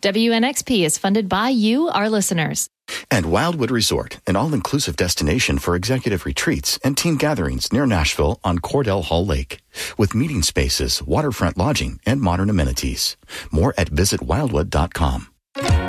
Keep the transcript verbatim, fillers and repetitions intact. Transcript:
W N X P is funded by you, our listeners. And Wildwood Resort, an all-inclusive destination for executive retreats and team gatherings near Nashville on Cordell Hall Lake, with meeting spaces, waterfront lodging, and modern amenities. More at visit wildwood dot com.